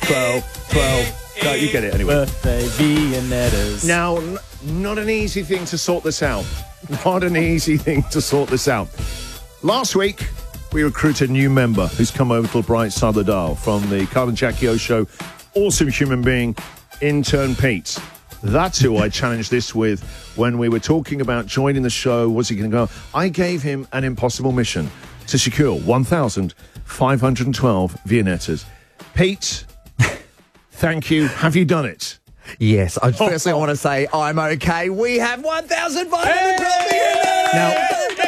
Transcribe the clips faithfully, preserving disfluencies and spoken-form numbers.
twelve, twelve. No, you get it anyway. Birthday Viennettas. Now, n- not an easy thing to sort this out. Not an easy thing to sort this out. Last week, we recruited a new member who's come over to the bright side of the dial from the Carl and Jackie O show. Awesome human being, intern Pete. That's who I challenged this with when we were talking about joining the show. Was he going to go? I gave him an impossible mission to secure one thousand five hundred twelve Viennettas. Pete, thank you. Have you done it? Yes. I, firstly, I want to say I'm okay. We have one thousand five hundred twelve Viennettas! Now,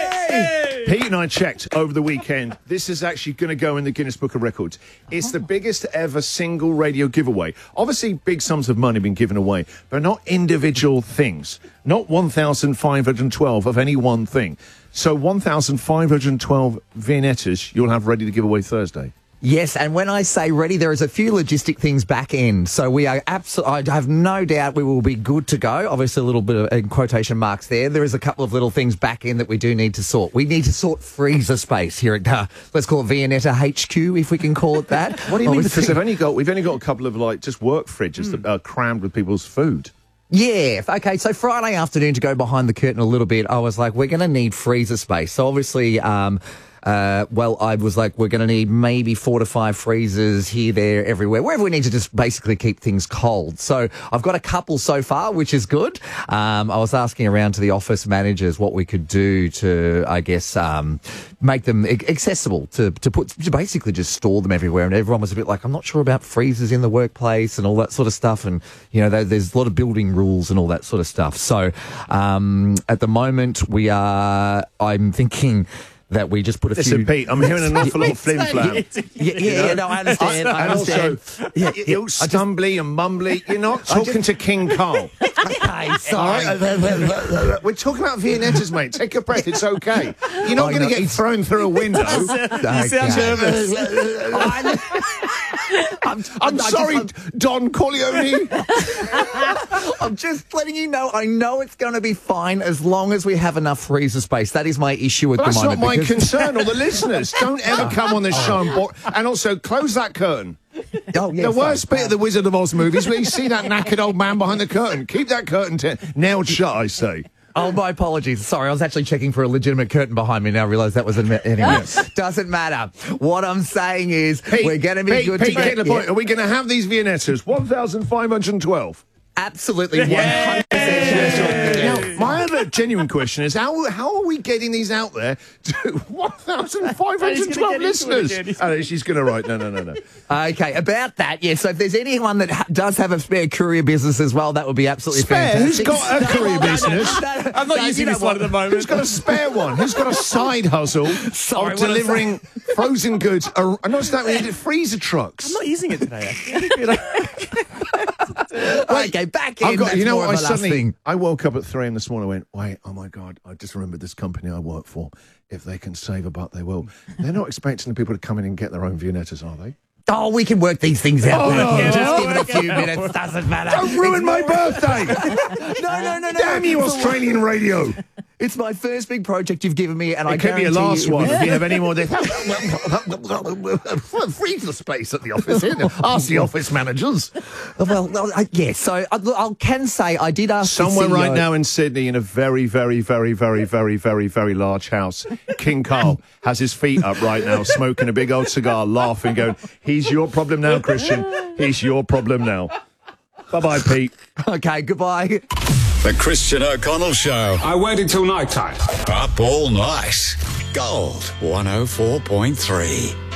Pete and I checked over the weekend. This is actually going to go in the Guinness Book of Records. It's the biggest ever single radio giveaway. Obviously, big sums of money have been given away, but not individual things. Not one thousand five hundred twelve of any one thing. So one thousand five hundred twelve Viennettas you'll have ready to give away Thursday. Yes, and when I say ready, there is a few logistic things back end. So we are absolutely, I have no doubt we will be good to go. Obviously, a little bit of in quotation marks there. There is a couple of little things back end that we do need to sort. We need to sort freezer space here at, uh, let's call it Viennetta H Q, if we can call it that. What do you mean? Obviously- Because we've only got, we've only got a couple of, like, just work fridges that are crammed with people's food. Yeah. Okay. So Friday afternoon, to go behind the curtain a little bit, I was like, we're going to need freezer space. So obviously, um, uh, well, I was like, we're going to need maybe four to five freezers here, there, everywhere, wherever we need to just basically keep things cold. So I've got a couple so far, which is good. Um, I was asking around to the office managers what we could do to, I guess, um, make them accessible to, to put, to basically just store them everywhere. And everyone was a bit like, I'm not sure about freezers in the workplace and all that sort of stuff. And, you know, there, there's a lot of building rules and all that sort of stuff. So, um, at the moment we are, I'm thinking that we just put a Listen, few... Pete, I'm hearing an awful lot of flim-flam. Yeah, yeah, yeah, no, I understand. I And understand. also, yeah, you're yeah, stumbly and mumbly. You're not talking to King Carl. okay, All sorry. right? We're talking about Viennettas, mate. Take a breath. It's okay. You're not I going to know, get it's- thrown through a window. You sound Okay. nervous. I'm, I'm I sorry, Just, I'm, Don Corleone. I'm just letting you know, I know it's going to be fine as long as we have enough freezer space. That is my issue at That's the not moment. my because- concern or the listeners. Don't ever come on this show and... Bo- and also, close that curtain. Oh, yeah, The sorry. worst bit of the Wizard of Oz movies where you see that knackered old man behind the curtain. Keep that curtain t- nailed shut, I say. Oh, my apologies. Sorry, I was actually checking for a legitimate curtain behind me. Now I realise that was a... Anyway, doesn't matter. What I'm saying is Pete, we're going to be Pete, good Pete, to get get... the point. yeah, Are we going to have these Viennettas? one thousand five hundred twelve. absolutely one hundred percent Yes, sure. yes. Now, my other genuine question is, how how are we getting these out there to one thousand five hundred twelve He's gonna get into it listeners? again. He's Oh, she's going to write, no, no, no, no. Okay, about that, yeah. So if there's anyone that ha- does have a spare courier business as well, that would be absolutely Spare? Who's fantastic. got a courier No, no, no, business? no, no, I'm not no, using you know this one what? at the moment. Who's got a spare one? Who's got a side hustle Sorry, of what I delivering frozen goods? Ar- and not that we need freezer trucks. I'm not using it today, actually. You know? Okay, back in. I've got, that's you know more what? I of a last suddenly, thing. I woke up at three in this morning. I went, wait, oh my God! I just remembered this company I work for. If they can save a buck, they will. They're not expecting the people to come in and get their own Viennettas, are they? Oh, we can work these things out. Oh, We no. can. Just Oh, give it a few minutes. Doesn't matter. Don't ruin It's my more- birthday! No, no, no, no. Damn you, It's a- Australian radio! It's my first big project you've given me, and I It could be a guarantee last you- one if you have any more. Freezer space at the office. Here. Ask the office managers. Well, well I, yes. So I, I can say I did ask the Somewhere C E O right now in Sydney, in a very, very, very, very, very, very, very large house, King Carl has his feet up right now, smoking a big old cigar, laughing, going, "He's your problem now, Christian. He's your problem now." Bye-bye, Pete. Okay, goodbye. The Christian O'Connell Show. I waited till night time. Up all night. Gold one oh four point three.